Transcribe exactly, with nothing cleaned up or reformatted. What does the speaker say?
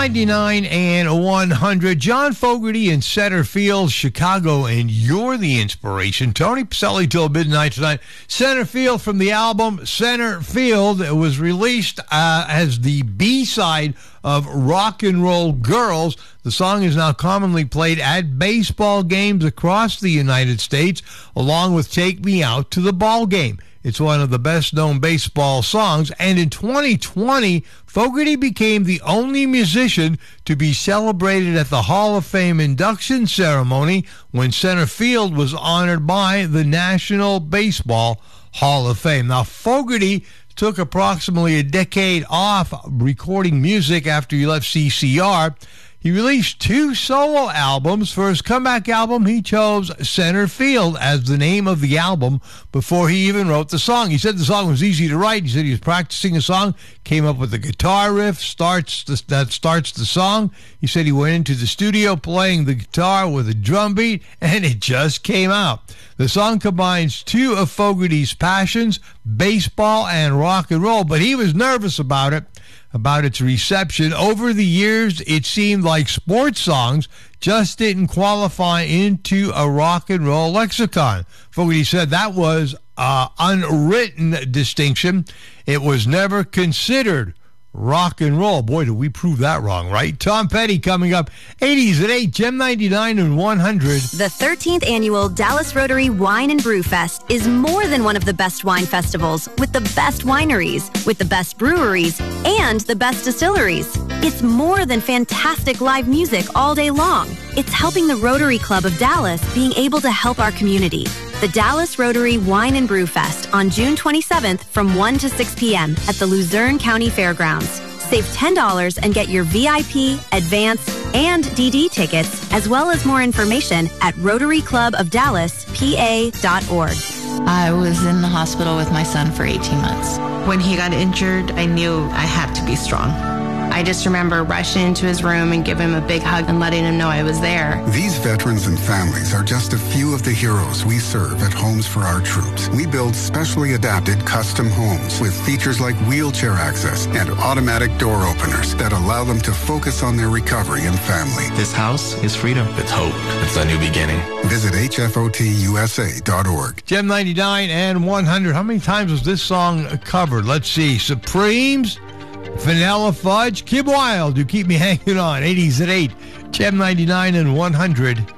ninety-nine and one hundred. John Fogerty in center field, Chicago, and You're the Inspiration. Tony Pacelli till midnight tonight. Center field from the album Center Field. It was released uh, as the B-side of Rock and Roll Girls. The song is now commonly played at baseball games across the United States, along with Take Me Out to the Ball Game. It's one of the best-known baseball songs, and in twenty twenty, Fogerty became the only musician to be celebrated at the Hall of Fame induction ceremony when Center Field was honored by the National Baseball Hall of Fame. Now, Fogerty took approximately a decade off recording music after he left C C R. He released two solo albums. For his comeback album, he chose Center Field as the name of the album before he even wrote the song. He said the song was easy to write. He said he was practicing a song, came up with the guitar riff starts the, that starts the song. He said he went into the studio playing the guitar with a drum beat, and it just came out. The song combines two of Fogerty's passions, baseball and rock and roll, but he was nervous about it. About its reception. Over the years, it seemed like sports songs just didn't qualify into a rock and roll lexicon. Fogerty said that was an unwritten distinction. It was never considered rock and roll. Boy, did we prove that wrong, right? Tom Petty coming up. eighties at eight, Gem ninety-nine and one hundred. The thirteenth annual Dallas Rotary Wine and Brew Fest is more than one of the best wine festivals with the best wineries, with the best breweries, and the best distilleries. It's more than fantastic live music all day long. It's helping the Rotary Club of Dallas being able to help our community. The Dallas Rotary Wine and Brew Fest on June twenty-seventh from one to six p.m. at the Luzerne County Fairgrounds. Save ten dollars and get your V I P, advance, and D D tickets, as well as more information at rotary club of dallas p a dot org. I was in the hospital with my son for eighteen months. When he got injured, I knew I had to be strong. I just remember rushing into his room and giving him a big hug and letting him know I was there. These veterans and families are just a few of the heroes we serve at Homes for Our Troops. We build specially adapted custom homes with features like wheelchair access and automatic door openers that allow them to focus on their recovery and family. This house is freedom. It's hope. It's a new beginning. Visit H F O T U S A dot org. Gem ninety-nine and one hundred. How many times was this song covered? Let's see. Supremes, Vanilla Fudge, Kid Wild, You Keep Me Hanging On. eighties at eight, Gem ninety-nine and one hundred.